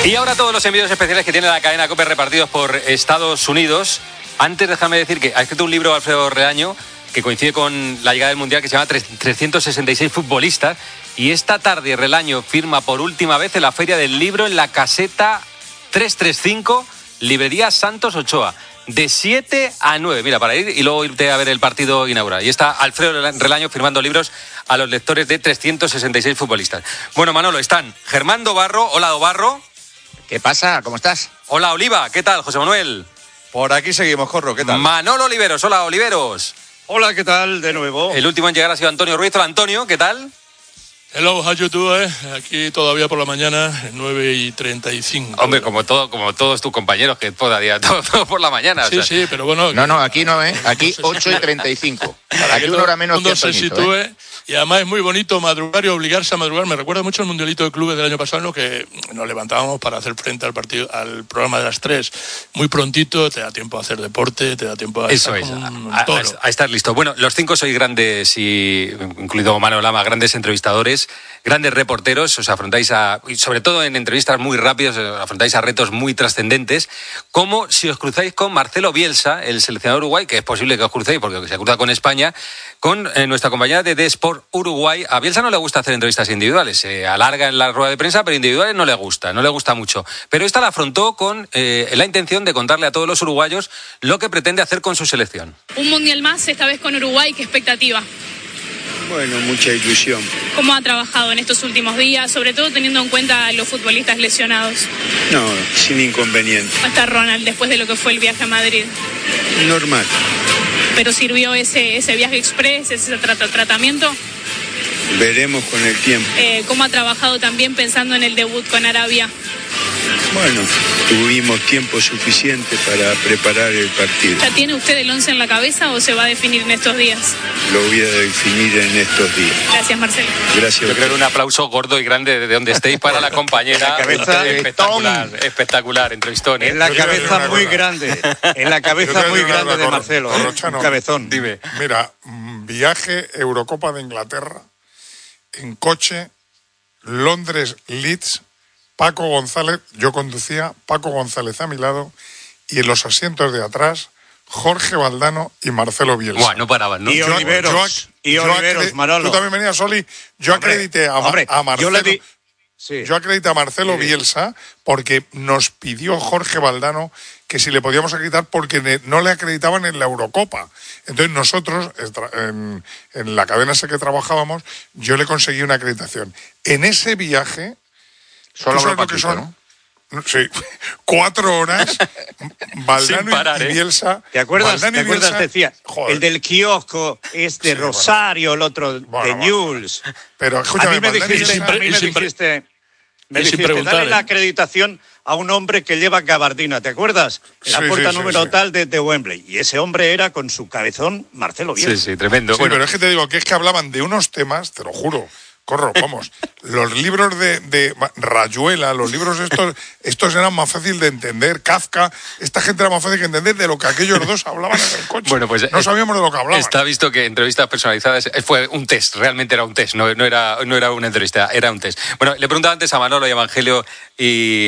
Y ahora todos los envíos especiales que tiene la cadena COPE repartidos por Estados Unidos. Antes, déjame decir que ha escrito un libro Alfredo Relaño que coincide con la llegada del Mundial, que se llama 366 futbolistas. Y esta tarde Relaño firma por última vez en la Feria del Libro en la caseta 335, Librería Santos Ochoa. De 7 a 9, mira, para ir y luego irte a ver el partido inaugural. Y está Alfredo Relaño firmando libros a los lectores de 366 futbolistas. Bueno, Manolo, están Germán Dobarro. Hola, Dobarro. ¿Qué pasa? ¿Cómo estás? Hola, Oliva. ¿Qué tal, José Manuel? Por aquí seguimos, Corro. ¿Qué tal? Manolo Oliveros. Hola, Oliveros. Hola, ¿qué tal? De nuevo. El último en llegar ha sido Antonio Ruiz. Hola, Antonio. ¿Qué tal? Hello, how you doing? Aquí todavía por la mañana, 9:35. Hombre, como todos tus compañeros, que todavía todo por la mañana. Sí, o sea. Sí, pero bueno. No, aquí no, ¿eh? Aquí 8:35. Aquí una hora menos que Antonito, se sitúe. Y además es muy bonito madrugar y obligarse a madrugar. Me recuerda mucho el Mundialito de Clubes del año pasado, en lo que nos levantábamos para hacer frente al programa de las 3. Muy prontito, te da tiempo a hacer deporte, te da tiempo a eso estar a estar listo. Bueno, los 5 sois grandes, y incluido Manuel Lama, grandes entrevistadores, grandes reporteros. Os afrontáis y sobre todo en entrevistas muy rápidas, afrontáis a retos muy trascendentes, como si os cruzáis con Marcelo Bielsa, el seleccionador de Uruguay, que es posible que os crucéis porque se cruza con España, con nuestra compañera de Sport Uruguay. A Bielsa no le gusta hacer entrevistas individuales, se alarga en la rueda de prensa, pero individuales no le gusta mucho. Pero esta la afrontó con la intención de contarle a todos los uruguayos lo que pretende hacer con su selección. Un mundial más, esta vez con Uruguay, ¿qué expectativa? Bueno, mucha ilusión. ¿Cómo ha trabajado en estos últimos días, sobre todo teniendo en cuenta a los futbolistas lesionados? No, sin inconveniente. ¿Cómo está Ronald después de lo que fue el viaje a Madrid? Normal. ¿Pero sirvió ese viaje express, ese tratamiento? Veremos con el tiempo. ¿Cómo ha trabajado también pensando en el debut con Arabia? Bueno, tuvimos tiempo suficiente para preparar el partido. ¿Ya tiene usted el 11 en la cabeza o se va a definir en estos días? Lo voy a definir en estos días. Gracias, Marcelo. Gracias. Yo creo que un aplauso gordo y grande de donde estéis para la compañera. La cabeza espectacular, entrevistón. En la cabeza muy grande. En la cabeza muy grande de Marcelo. Corrochano, un cabezón. Dime. Mira, viaje Eurocopa de Inglaterra en coche, Londres-Leeds, Paco González, yo conducía, Paco González a mi lado, y en los asientos de atrás, Jorge Valdano y Marcelo Bielsa. Buah, no paraban, ¿no? Y Oliveros, Manolo. Tú también venías, Oli. Yo acredité a Marcelo. Yo acredité a Marcelo Bielsa porque nos pidió Jorge Valdano que si le podíamos acreditar porque no le acreditaban en la Eurocopa. Entonces nosotros, en la cadena esa que trabajábamos, yo le conseguí una acreditación. En ese viaje... Solo ¿sabes lo que son? ¿No? Sí, 4 horas, Valdano parar, y Bielsa. ¿Te acuerdas? Bielsa, decía, joder. el del kiosco es de Rosario, el otro de News. Pero escúchame, a mí me dijiste, dale la acreditación a un hombre que lleva gabardina, ¿te acuerdas? En la puerta número tal de Wembley. Y ese hombre era con su cabezón Marcelo Bielsa. Sí, tremendo. Sí, bueno, pero es que te digo que es que hablaban de unos temas, te lo juro. Corro, vamos, los libros de Rayuela, los libros estos eran más fácil de entender, Kafka, esta gente era más fácil de entender de lo que aquellos dos hablaban en el coche. Bueno, pues no sabíamos de lo que hablaban. Está visto que entrevistas personalizadas fue un test, realmente era un test, no era una entrevista, era un test. Bueno, le preguntaba antes a Manolo y a Evangelio y